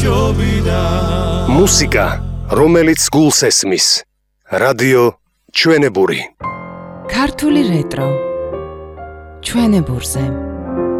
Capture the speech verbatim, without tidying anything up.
მუსიკა, რომელიც გულს ესმის. რადიო ჩვენებური. ქართული რეტრო ჩვენებურზე.